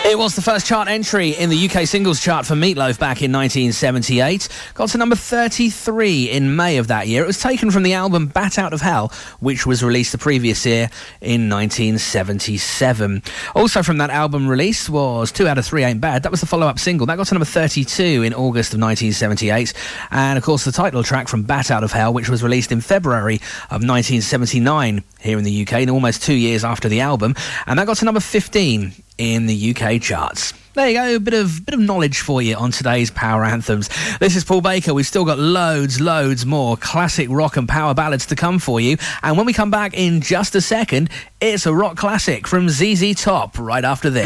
It was the first chart entry in the UK singles chart for Meat Loaf back in 1978. Got to number 33 in May of that year. It was taken from the album Bat Out of Hell, which was released the previous year in 1977. Also from that album release was 2 Out of 3 Ain't Bad. That was the follow-up single. That got to number 32 in August of 1978. And, of course, the title track from Bat Out of Hell, which was released in February of 1979 here in the UK, and almost 2 years after the album. And that got to number 15 in the UK charts. There you go, a bit of knowledge for you on today's Power Anthems. This is Paul Baker. We've still got loads more classic rock and power ballads to come for you. And when we come back in just a second, it's a rock classic from ZZ Top right after this.